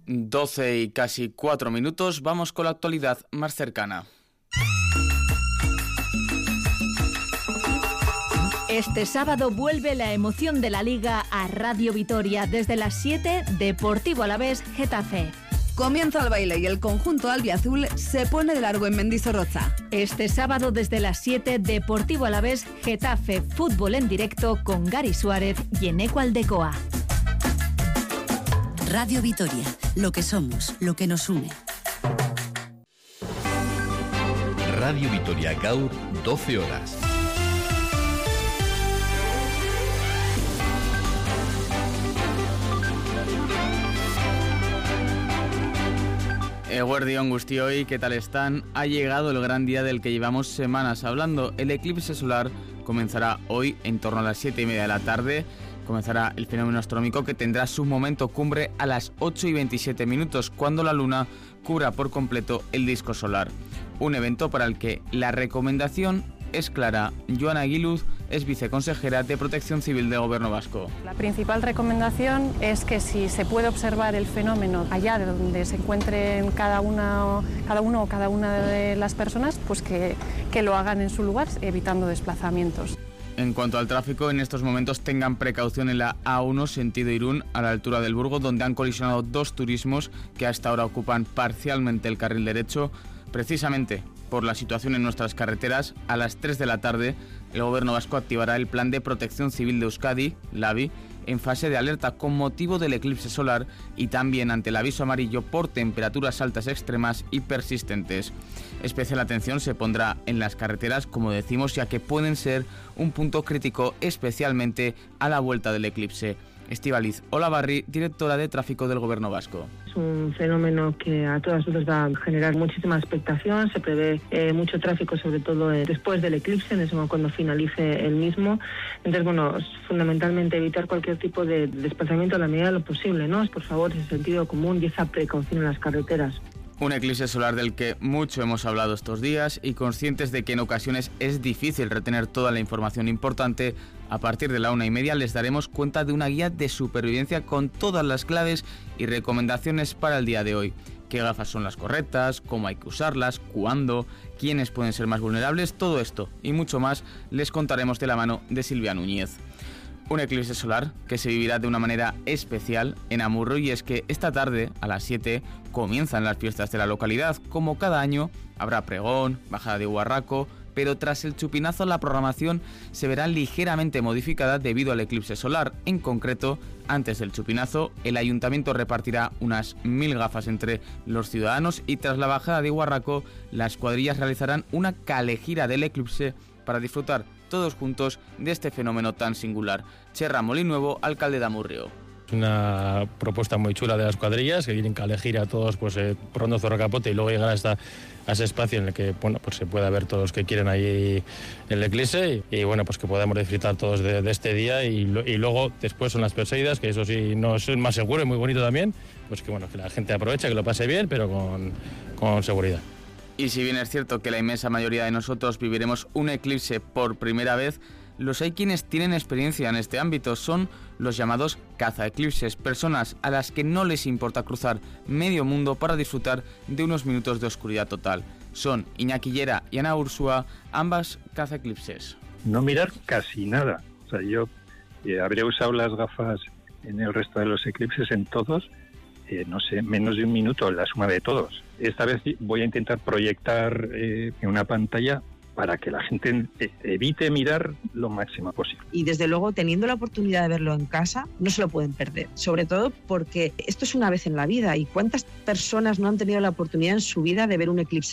12 y casi 4 minutos, vamos con la actualidad más cercana. Este sábado vuelve la emoción de la Liga a Radio Vitoria. Desde las 7, Deportivo Alavés, Getafe. Comienza el baile y el conjunto albiazul se pone de largo en Mendizorroza. Este sábado desde las 7, Deportivo Alavés, Getafe, fútbol en directo con Gary Suárez y Eneco Aldecoa. Radio Vitoria, lo que somos, lo que nos une. Radio Vitoria Gaur, 12 horas. Eguerdión Guztioi, ¿qué tal están? Ha llegado el gran día del que llevamos semanas hablando. El eclipse solar comenzará hoy en torno a las 7:30 de la tarde. Comenzará el fenómeno astronómico que tendrá su momento cumbre a las 8:27 minutos, cuando la luna cubra por completo el disco solar. Un evento para el que la recomendación es clara. Joana Aguiluz es viceconsejera de Protección Civil del Gobierno vasco. La principal recomendación es que si se puede observar el fenómeno allá de donde se encuentren cada uno o cada una de las personas, pues que lo hagan en su lugar, evitando desplazamientos. En cuanto al tráfico, en estos momentos tengan precaución en la A1 sentido Irún, a la altura del Burgo, donde han colisionado dos turismos que hasta ahora ocupan parcialmente el carril derecho. Precisamente por la situación en nuestras carreteras, a las 3 de la tarde, el Gobierno vasco activará el Plan de Protección Civil de Euskadi, LABI, en fase de alerta con motivo del eclipse solar y también ante el aviso amarillo por temperaturas altas extremas y persistentes. Especial atención se pondrá en las carreteras, como decimos, ya que pueden ser un punto crítico, especialmente a la vuelta del eclipse. Estíbaliz Olavarri, directora de Tráfico del Gobierno vasco. Es un fenómeno que a todas luces va a generar muchísima expectación. Se prevé mucho tráfico, sobre todo después del eclipse, en ese momento cuando finalice el mismo. Entonces, bueno, es fundamentalmente evitar cualquier tipo de desplazamiento a la medida de lo posible, ¿no? Por favor, ese sentido común y esa precaución en las carreteras. Un eclipse solar del que mucho hemos hablado estos días y conscientes de que en ocasiones es difícil retener toda la información importante, a partir de la 1:30 les daremos cuenta de una guía de supervivencia con todas las claves y recomendaciones para el día de hoy. Qué gafas son las correctas, cómo hay que usarlas, cuándo, quiénes pueden ser más vulnerables, todo esto y mucho más les contaremos de la mano de Silvia Núñez. Un eclipse solar que se vivirá de una manera especial en Amurrio, y es que esta tarde, a las 7, comienzan las fiestas de la localidad. Como cada año, habrá pregón, bajada de guarraco, pero tras el chupinazo la programación se verá ligeramente modificada debido al eclipse solar. En concreto, antes del chupinazo, el ayuntamiento repartirá unas 1000 gafas entre los ciudadanos y tras la bajada de guarraco, las cuadrillas realizarán una calejira del eclipse para disfrutar todos juntos de este fenómeno tan singular. Cherra Molinuevo, alcalde de Amurrio. Es una propuesta muy chula de las cuadrillas que vienen a elegir a todos por Hondo Zorro Capote y luego llegar a ese espacio en el que pues se pueda ver todos los que quieren ahí el eclipse y bueno, pues que podamos disfrutar todos de este día y luego después son las Perseidas, que eso sí no es más seguro y muy bonito también, pues que bueno, que la gente aproveche, que lo pase bien, pero con seguridad. Y si bien es cierto que la inmensa mayoría de nosotros viviremos un eclipse por primera vez, los hay quienes tienen experiencia en este ámbito. Son los llamados cazaeclipses, personas a las que no les importa cruzar medio mundo para disfrutar de unos minutos de oscuridad total. Son Iñaki Llera y Ana Ursúa, ambas cazaeclipses. No mirar casi nada. O sea, yo habría usado las gafas en el resto de los eclipses, en todos, no sé, menos de un minuto, la suma de todos. Esta vez voy a intentar proyectar en una pantalla para que la gente evite mirar lo máximo posible. Y desde luego, teniendo la oportunidad de verlo en casa, no se lo pueden perder. Sobre todo porque esto es una vez en la vida y cuántas personas no han tenido la oportunidad en su vida de ver un eclipse